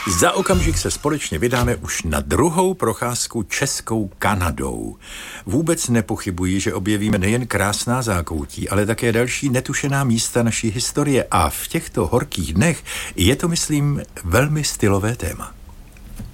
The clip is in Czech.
Za okamžik se společně vydáme už na druhou procházku českou Kanadou. Vůbec nepochybuji, že objevíme nejen krásná zákoutí, ale také další netušená místa naší historie a v těchto horkých dnech je to, myslím, velmi stylové téma.